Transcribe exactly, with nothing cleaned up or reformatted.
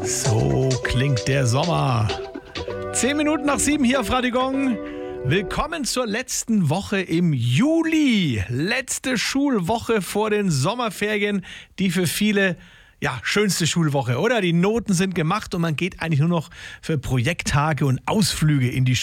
So klingt der Sommer. Zehn Minuten nach sieben hier auf Radio Gong. Willkommen zur letzten Woche im Juli. Letzte Schulwoche vor den Sommerferien, die für viele, ja, schönste Schulwoche, oder? Die Noten sind gemacht und man geht eigentlich nur noch für Projekttage und Ausflüge in die